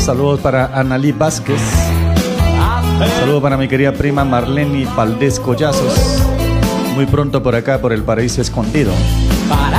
Saludos para Analí Vázquez. Saludos para mi querida prima Marlene Valdés Collazos. Muy pronto por acá, por el Paraíso Escondido.